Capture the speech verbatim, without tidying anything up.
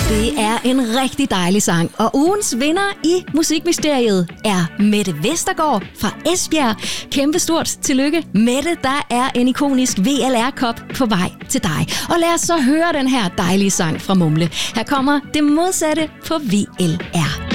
Det er en rigtig dejlig sang, og ugens vinder i Musikmysteriet er Mette Vestergaard fra Esbjerg. Kæmpe stort tillykke, Mette. Der er en ikonisk V L R-kop på vej til dig. Og lad os så høre den her dejlige sang fra Mumle. Her kommer Det Modsatte på V L R.